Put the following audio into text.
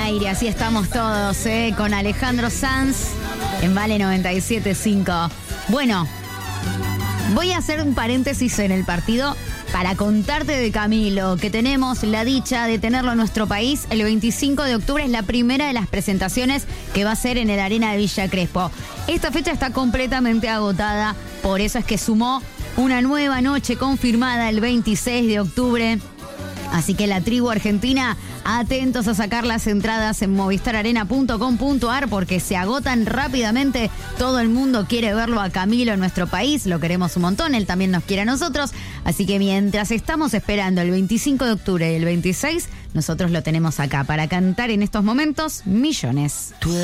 aire, así estamos todos, con Alejandro Sanz en Vale 97.5. Bueno, voy a hacer un paréntesis en el partido para contarte de Camilo, que tenemos la dicha de tenerlo en nuestro país. El 25 de octubre es la primera de las presentaciones que va a ser en el Arena de Villa Crespo. Esta fecha está completamente agotada, por eso es que sumó una nueva noche confirmada el 26 de octubre. Así que la tribu argentina, atentos a sacar las entradas en movistararena.com.ar porque se agotan rápidamente. Todo el mundo quiere verlo a Camilo en nuestro país, lo queremos un montón, él también nos quiere a nosotros. Así que mientras estamos esperando el 25 de octubre y el 26, nosotros lo tenemos acá para cantar en estos momentos millones.